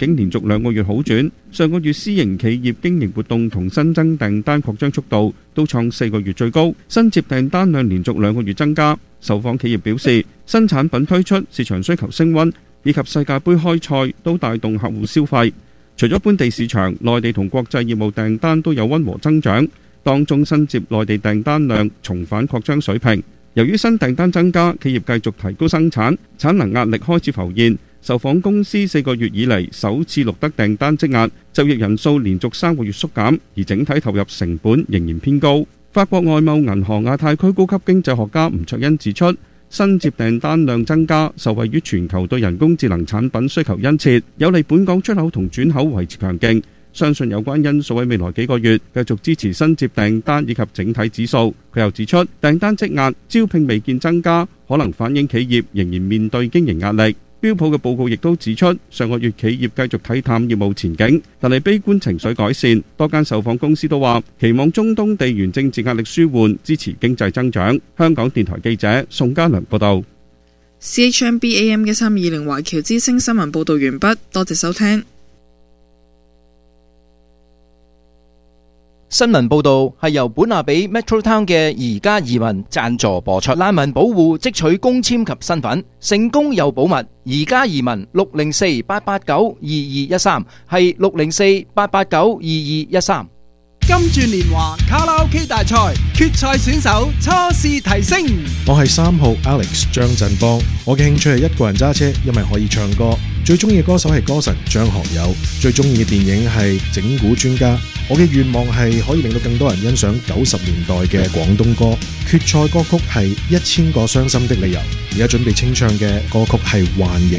景連續2個月好轉，上個月私營企業經營活動同新增訂單擴張速度都創4個月最高，新接訂單量連續2個月增加。受訪企業表示，新產品推出、市場需求升溫以及世界盃開賽都帶動客戶消費。除咗本地市場，內地同國際業務訂單都有溫和增長，當中新接內地訂單量重返擴張水平。由於新訂單增加，企業繼續提高生產，產能壓力開始浮現。受訪公司4個月以嚟首次錄得訂單積壓，就業人數連續3個月縮減，而整體投入成本仍然偏高。法國外貿銀行亞太區高級經濟學家吳卓恩指出，新接訂單量增加，受惠於全球對人工智能產品需求殷切，有利本港出口同轉口維持強勁。相信有關因素喺未來幾個月繼續支持新接訂單以及整體指數。佢又指出，訂單積壓、招聘未見增加，可能反映企業仍然面對經營壓力。標普嘅報告亦都指出，上個月企業繼續睇淡業務前景，但係悲觀情緒改善。多間受訪公司都話期望中東地緣政治壓力舒緩，支持經濟增長。香港電台記者宋家良報道。 CHMB AM 嘅320華僑之聲新聞報道完畢，多謝收聽。 新聞報導係由本亞比 Metro Town 嘅宜家移民贊助播出。難民保護即取公簽及身份，成功又保密。宜家移民604-889-2213係604-889-2213。 金鑽年華卡拉 OK 大賽決賽選手初試提升。 我係3號 Alex 張振邦，我嘅興趣係一個人揸車，因為可以唱歌。最中意嘅歌手係歌神張學友，最中意嘅電影係整蠱專家。我嘅願望係可以令到更多人欣賞90年代嘅廣東歌。決賽歌曲係1000個傷心的理由，而家準備清唱嘅歌曲係幻影。